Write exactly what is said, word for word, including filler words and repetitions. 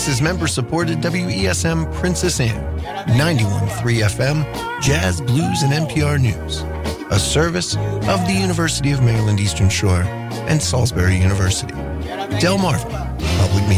This is member-supported W E S M Princess Anne, ninety-one point three F M, Jazz, Blues, and N P R News, a service of the University of Maryland Eastern Shore and Salisbury University. Delmarva Public Media.